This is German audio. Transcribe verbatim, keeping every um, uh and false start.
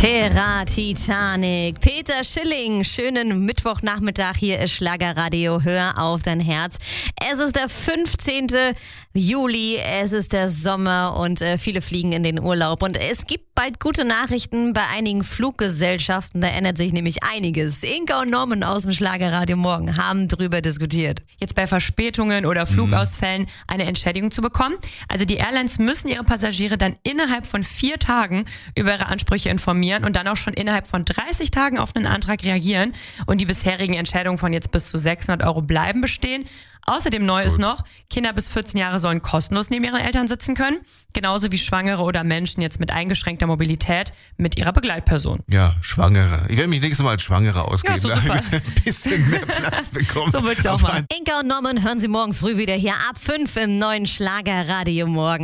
Terra Titanic. Peter Schilling, schönen Mittwochnachmittag. Hier ist Schlagerradio. Hör auf dein Herz. Es ist der fünfzehnte Juli, es ist der Sommer und äh, viele fliegen in den Urlaub. Und es gibt bald gute Nachrichten bei einigen Fluggesellschaften. Da ändert sich nämlich einiges. Inka und Norman aus dem Schlagerradio Morgen haben drüber diskutiert. Jetzt bei Verspätungen oder Flugausfällen eine Entschädigung zu bekommen. Also die Airlines müssen ihre Passagiere dann innerhalb von vier Tagen über ihre Ansprüche informieren und dann auch schon innerhalb von dreißig Tagen auf einen Antrag reagieren. Und die bisherigen Entschädigungen von jetzt bis zu sechshundert Euro bleiben bestehen. Außerdem neu ist noch, Kinder bis vierzehn Jahre sollen kostenlos neben ihren Eltern sitzen können. Genauso wie Schwangere oder Menschen jetzt mit eingeschränkter Mobilität mit ihrer Begleitperson. Ja, Schwangere. Ich werde mich nächstes Mal als Schwangere ausgeben. Ja, so super. Ein bisschen mehr Platz bekommen. So wird's auch mal. Inka und Norman hören Sie morgen früh wieder hier ab fünf im neuen Schlagerradio Morgen.